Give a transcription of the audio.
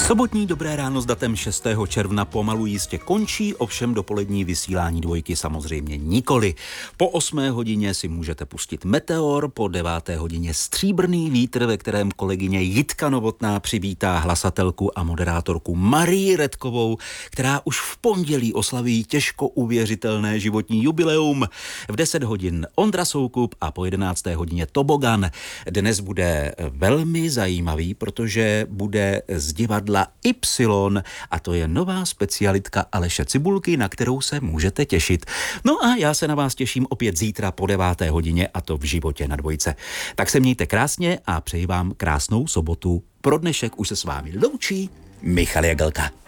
Sobotní Dobré ráno s datem 6. června pomalu jistě končí, ovšem dopolední vysílání Dvojky samozřejmě nikoli. Po 8. hodině si můžete pustit Meteor, po 9. hodině Stříbrný vítr, ve kterém kolegyně Jitka Novotná přivítá hlasatelku a moderátorku Marii Redkovou, která už v pondělí oslaví těžko uvěřitelné životní jubileum. V 10 hodin Ondra Soukup a po 11. hodině Tobogan. Dnes bude velmi zajímavý, protože bude z divadla Y a to je nová specialitka Aleše Cibulky, na kterou se můžete těšit. No a já se na vás těším opět zítra po 9. hodině a to v Životě na Dvojce. Tak se mějte krásně a přeji vám krásnou sobotu. Pro dnešek už se s vámi loučí Michal Jagelka.